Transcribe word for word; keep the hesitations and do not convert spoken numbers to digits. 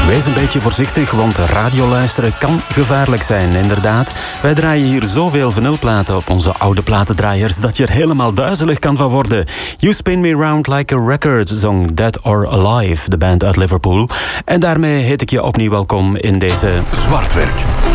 Wees een beetje voorzichtig, want radioluisteren kan gevaarlijk zijn, inderdaad. Wij draaien hier zoveel vinylplaten op onze oude platendraaiers dat je er helemaal duizelig kan van worden. You Spin Me Round Like a Record, zong Dead or Alive, de band uit Liverpool. En daarmee heet ik je opnieuw welkom in deze Zwartwerk.